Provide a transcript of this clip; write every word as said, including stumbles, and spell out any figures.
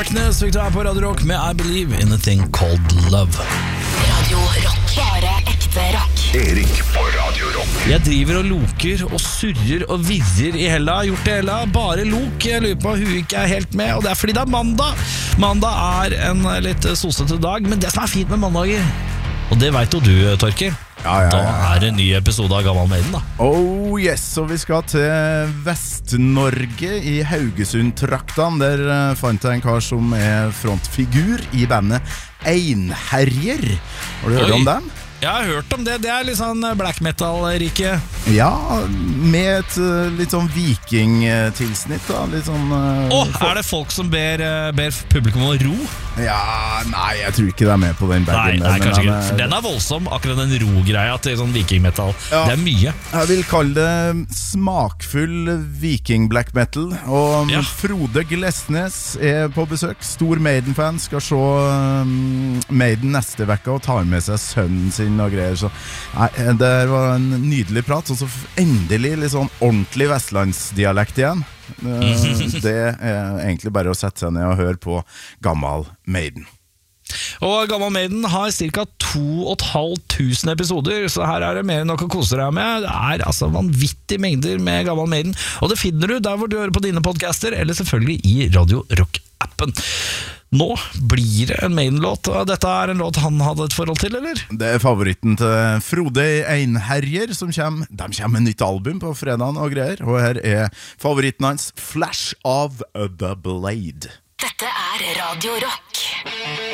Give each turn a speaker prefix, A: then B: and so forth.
A: Darkness fikk du her på Radio Rock med I Believe in a Thing Called Love.
B: Radio Rock, bare ekte rock.
C: Erik på Radio Rock.
A: Jeg driver og loker og surrer og virrer i hella. Gjort det hella, bare lok. Jeg lurer på hun ikke er helt med, og det er fordi det er mandag. Mandag er en litt sosete dag, men det som er fint med mandager, og det vet jo du, Torkel.
C: Ja, ja, ja.
A: Da er det en ny episode av Gammal Maiden, da.
C: Oh yes, og vi skal til Vest-Norge i Haugesund-traktene. Der uh, fant jeg en kar som er frontfigur i bandet Einherjer. Har du hørt
A: Oi.
C: om dem?
A: Jeg har hørt om det. Det er litt sånn black metal-rike.
C: Ja, med et uh, litt sånn viking-tilsnitt da. Litt sånn uh,
A: Åh, er det folk som ber, uh, ber publikum å ro?
C: Ja, nei, jeg tror ikke de er med på den
A: Nei,
C: bagen
A: nei,
C: der, men
A: kanskje
C: de
A: ikke. For den er voldsom, akkurat den ro-greia til sånn vikingmetal.
C: Ja.
A: Det er mye.
C: Jeg vil kalle det smakfull viking-black metal. Og
A: Ja.
C: Frode Glesnes er på besøk. Stor Maiden-fan. Skal se um, Maiden neste vekka og tar med seg sønnen sin og greier. Så nei, det var en nydelig prat. Og så endelig litt sånn ordentlig vestlandsdialekt igjen. Uh, det er egentlig bare å sette seg ned og høre på Gammal Maiden.
A: Og Gammal Maiden har ca. to og et halvt tusen episoder, så her er det mer enn nok å kose deg med. Det er altså vanvittige mengder med Gammal Maiden, og det finner du der hvor du hører på dine podcaster, eller selvfølgelig i Radio Rock-appen. Nå blir det en Maiden-låt, og dette er en låt han hadde et forhold til, eller?
C: Det er favoritten til Frode Einherjer som kommer. De kommer med nytt album på fredagen og greier. Og her er favoritten hans, Flash of the Blade.
B: Dette er Radio Rock.